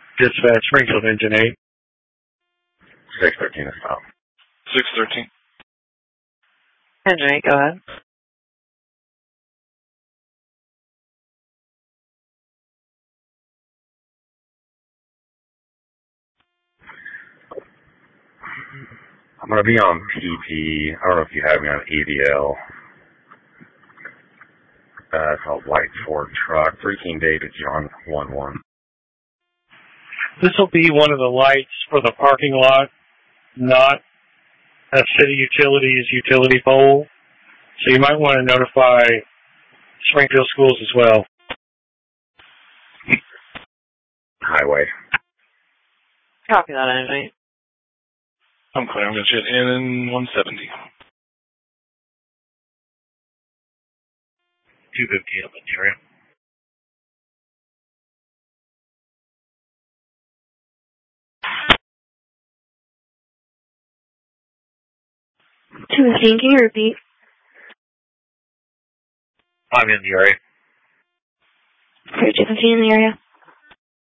Dispatch, Springfield Engine 8. 613 is stop. 613. Engine 8, go ahead. I'm going to be on PP. I don't know if you have me on AVL. It's a white Ford truck. 3 King David, John 11. This will be one of the lights for the parking lot, not a city utilities utility pole. So you might want to notify Springfield Schools as well. Highway. Copy that, Engine 8. I'm clear. I'm going to jet in 170. 250 up in the area. Can you repeat? I'm in the area. 215 in the area.